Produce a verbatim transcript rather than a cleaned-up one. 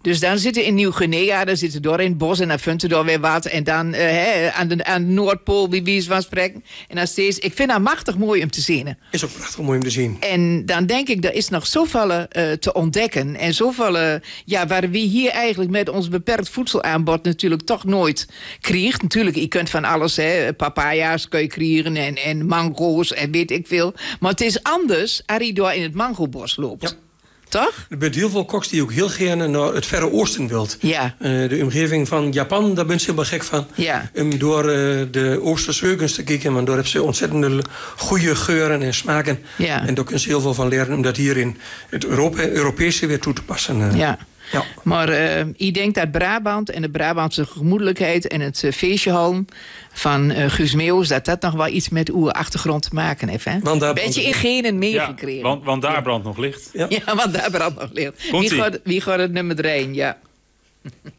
Dus dan zitten in Nieuw-Guinea, dan zitten door in het bos en dan vindt er door weer wat. En dan uh, hè, aan, de, aan de Noordpool, wie wie is van spreken. En dan steeds, ik vind dat machtig mooi om te zien. Is ook prachtig mooi om te zien. En dan denk ik, er is nog zoveel uh, te ontdekken. En zoveel, uh, ja, waar we hier eigenlijk met ons beperkt voedselaanbod natuurlijk toch nooit krijgt. Natuurlijk, je kunt van alles, hè, papaya's kun je krijgen en, en mango's en weet ik veel. Maar het is anders als je door in het mangobos loopt. Ja. Toch? Er zijn heel veel koks die ook heel gerne naar het Verre Oosten wilt. Ja. Uh, de omgeving van Japan, daar ben je helemaal gek van. Ja. Um, door uh, de Oosterse leugens te kijken, maar daar hebben ze ontzettende goede geuren en smaken. Ja. En daar kunnen ze heel veel van leren om dat hier in het Europa, Europese weer toe te passen. Uh. Ja. Ja. Maar uh, ik denk dat Brabant en de Brabantse gemoedelijkheid en het uh, feestjehalm van uh, Guus Meeuwis, dat dat nog wel iets met uw achtergrond te maken heeft. Hè? Want daar beetje in genen meegekregen. Ja, want, want daar brandt nog licht. Ja. Ja, want daar brandt nog licht. Komt-ie. Wie gaat, wie gaat het nummer drie? Ja.